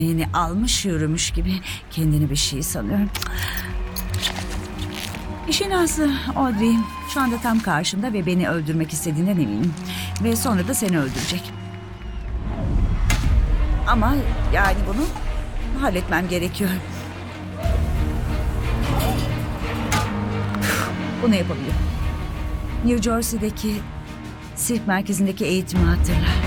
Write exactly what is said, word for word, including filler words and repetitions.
Beni almış yürümüş gibi kendini bir şey sanıyorum. İşin aslı Audrey şu anda tam karşımda ve beni öldürmek istediğinden eminim. Ve sonra da seni öldürecek. Ama yani bunu halletmem gerekiyor. Bunu yapabilirim. New Jersey'deki sirk merkezindeki eğitimi hatırla.